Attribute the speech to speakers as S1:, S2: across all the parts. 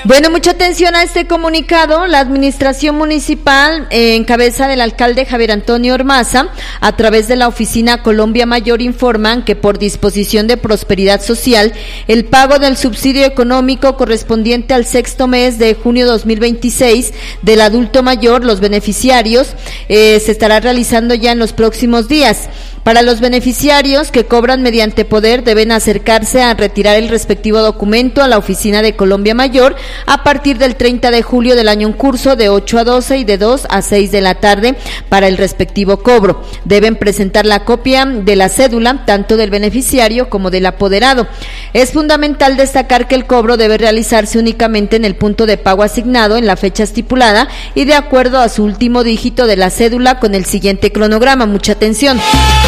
S1: Bueno, mucha atención a este comunicado. La administración municipal, en cabeza del alcalde Javier Antonio Ormaza, a través de la oficina Colombia Mayor, informan que por disposición de Prosperidad Social, el pago del subsidio económico correspondiente al sexto mes de junio 2026 del adulto mayor, los beneficiarios, se estará realizando ya en los próximos días. Para los beneficiarios que cobran mediante poder, deben acercarse a retirar el respectivo documento a la oficina de Colombia Mayor a partir del 30 de julio del año en curso, de 8 a 12 y de 2 a 6 de la tarde para el respectivo cobro. Deben presentar la copia de la cédula, tanto del beneficiario como del apoderado. Es fundamental destacar que el cobro debe realizarse únicamente en el punto de pago asignado en la fecha estipulada y de acuerdo a su último dígito de la cédula con el siguiente cronograma. Mucha atención.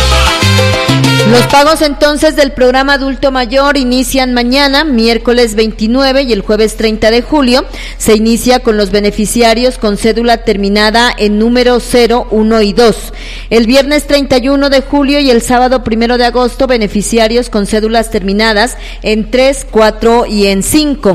S1: Los pagos entonces del programa adulto mayor inician mañana, miércoles 29 y el jueves 30 de julio. Se inicia con los beneficiarios con cédula terminada en número 0, 1 y 2. El viernes 31 de julio y el sábado 1 de agosto, beneficiarios con cédulas terminadas en 3, 4 y en 5.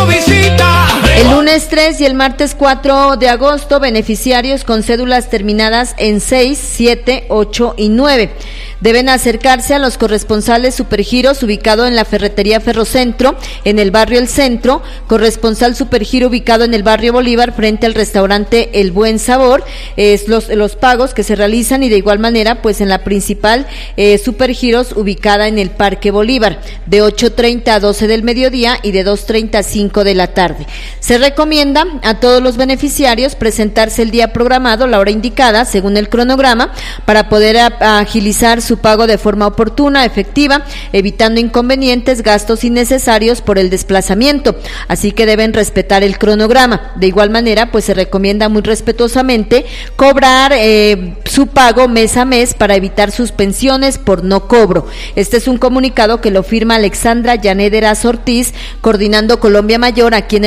S1: El lunes 3 y el martes 4 de agosto, beneficiarios con cédulas terminadas en 6, 7, 8 y 9. Deben acercarse a los corresponsales Supergiros ubicado en la ferretería Ferrocentro, en el barrio El Centro, corresponsal Supergiro ubicado en el barrio Bolívar frente al restaurante El Buen Sabor, los pagos que se realizan, y de igual manera pues en la principal Supergiros ubicada en el Parque Bolívar, de 8:30 a 12 del mediodía y de 2:30 a 5 de la tarde. Se recomienda a todos los beneficiarios presentarse el día programado, la hora indicada, según el cronograma, para poder agilizar su pago de forma oportuna, efectiva, evitando inconvenientes, gastos innecesarios por el desplazamiento. Así que deben respetar el cronograma. De igual manera, pues se recomienda muy respetuosamente cobrar su pago mes a mes para evitar suspensiones por no cobro. Este es un comunicado que lo firma Alexandra Yanederas Ortiz, coordinando Colombia Mayor aquí en